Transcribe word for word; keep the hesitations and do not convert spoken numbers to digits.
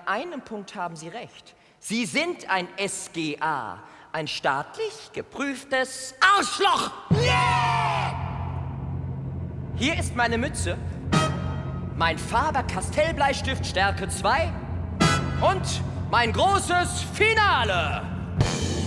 einem Punkt haben Sie recht. Sie sind ein S G A, ein staatlich geprüftes Arschloch. Yeah! Hier ist meine Mütze, mein Faber-Castell-Bleistift Stärke zwei und mein großes Finale.